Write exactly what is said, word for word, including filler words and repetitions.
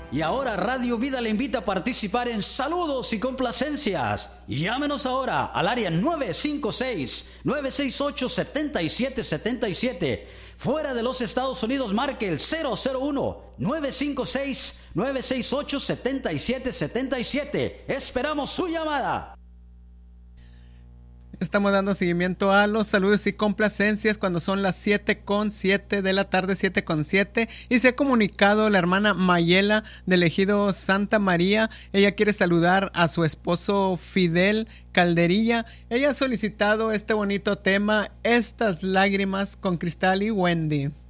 Y ahora Radio Vida le invita a participar en saludos y complacencias. Llámenos ahora al área nueve cinco seis, nueve seis ocho, siete siete siete siete. Fuera de los Estados Unidos, marque el cero cero uno, nueve cinco seis, nueve seis ocho, siete siete siete siete. Esperamos su llamada. Estamos dando seguimiento a los saludos y complacencias cuando son las siete con siete de la tarde, siete con siete, y se ha comunicado la hermana Mayela del ejido Santa María. Ella quiere saludar a su esposo Fidel Calderilla. Ella ha solicitado este bonito tema, Estas lágrimas, con Cristal y Wendy.